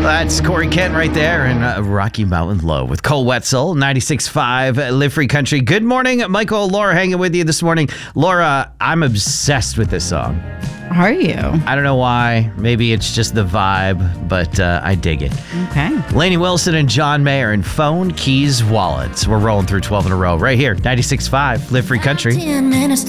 That's Corey Kent right there in Rocky Mountain Low with Cole Wetzel, 96.5 Live Free Country. Good morning, Michael, Laura hanging with you this morning. Laura, I'm obsessed with this song. Are you? I don't know why. Maybe it's just the vibe, but I dig it. Okay. Lainey Wilson and John Mayer and Phone, Keys, Wallets. We're rolling through 12 in a row right here, 96.5 Live Free Country.